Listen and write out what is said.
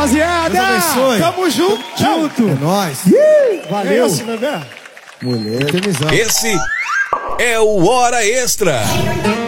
rapaziada. Tamo junto. É nóis. Valeu. É isso, bebê. Mulher. Esse é o Hora Extra.